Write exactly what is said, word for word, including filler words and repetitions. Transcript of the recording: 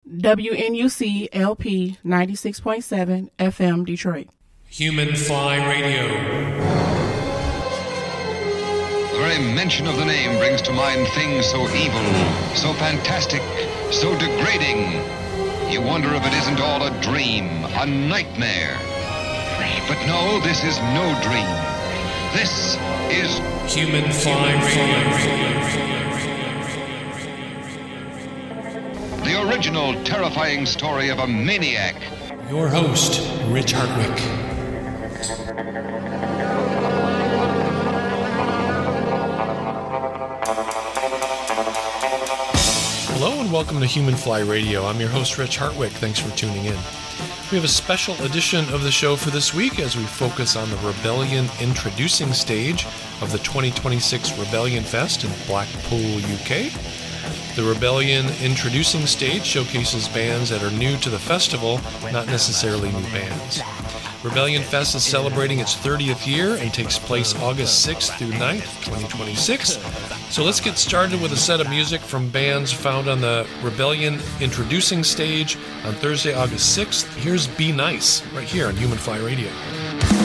W N U C L P ninety-six point seven F M Detroit. Human Fly Radio. The very mention of the name brings to mind things so evil, so fantastic, so degrading. You wonder if it isn't all a dream, a nightmare. But no, this is no dream. This is Human Fly Radio. The original terrifying story of a maniac. Your host, Rich Hartwick. Hello and welcome to Human Fly Radio. I'm your host, Rich Hartwick. Thanks for tuning in. We have a special edition of the show for this week as we focus on the Rebellion introducing stage of the twenty twenty-six Rebellion Fest in Blackpool, U K. The Rebellion introducing stage showcases bands that are new to the festival, not necessarily new bands. Rebellion Fest is celebrating its thirtieth year and takes place August sixth through ninth, twenty twenty-six. So let's get started with a set of music from bands found on the Rebellion introducing stage on Thursday, August sixth. Here's Be Nice, right here on Human Fly Radio.